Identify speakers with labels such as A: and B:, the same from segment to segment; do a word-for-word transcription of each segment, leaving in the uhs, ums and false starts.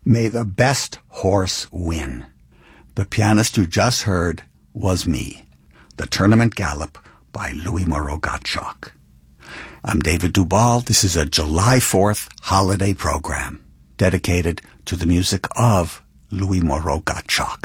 A: May the best horse win. The pianist you just heard was me, the Tournament Galop by Louis Moreau Gottschalk. I'm David Duval. This is a July fourth holiday program dedicated to the music of Louis Moreau Gottschalk.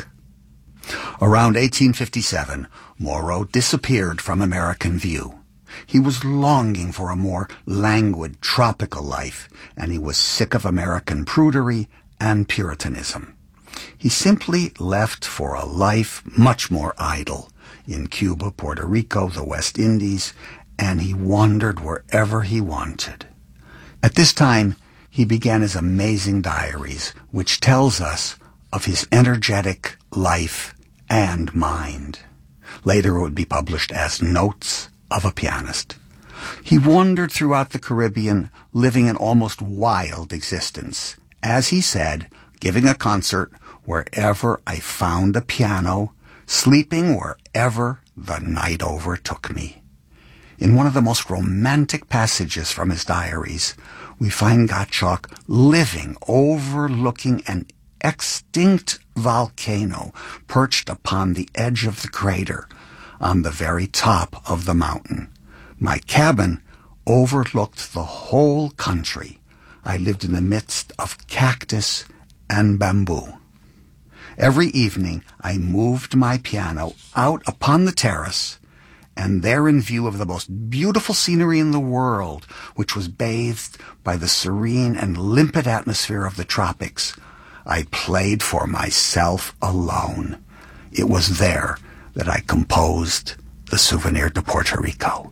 A: Around eighteen fifty-seven, Moreau disappeared from American view. He was longing for a more languid, tropical life, and he was sick of American prudery and Puritanism. He simply left for a life much more idle in Cuba, Puerto Rico, the West Indies, and he wandered wherever he wanted. At this time, he began his amazing diaries, which tells us of his energetic life and mind. Later it would be published as Notes of a Pianist. He wandered throughout the Caribbean, living an almost wild existence. As he said, giving a concert wherever I found a piano, sleeping wherever the night overtook me. In one of the most romantic passages from his diaries, we find Gottschalk living overlooking an extinct volcano perched upon the edge of the crater on the very top of the mountain. My cabin overlooked the whole country. I lived in the midst of cactus and bamboo. Every evening I moved my piano out upon the terrace, and there in view of the most beautiful scenery in the world, which was bathed by the serene and limpid atmosphere of the tropics, I played for myself alone. It was there that I composed the Souvenir de Puerto Rico.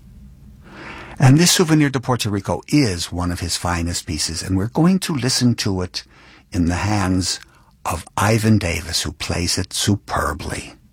A: And this Souvenir de Puerto Rico is one of his finest pieces, and we're going to listen to it in the hands of Ivan Davis, who plays it superbly.